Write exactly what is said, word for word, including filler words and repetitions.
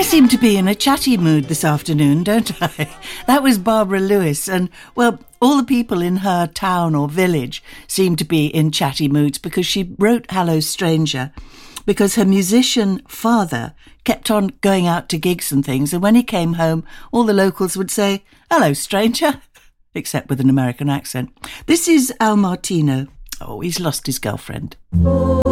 seem to be in a chatty mood this afternoon, don't I? That was Barbara Lewis, and, well, all the people in her town or village seem to be in chatty moods because she wrote Hello Stranger because her musician father kept on going out to gigs and things, and when he came home, all the locals would say, "Hello, stranger," except with an American accent. This is Al Martino. Oh, he's lost his girlfriend.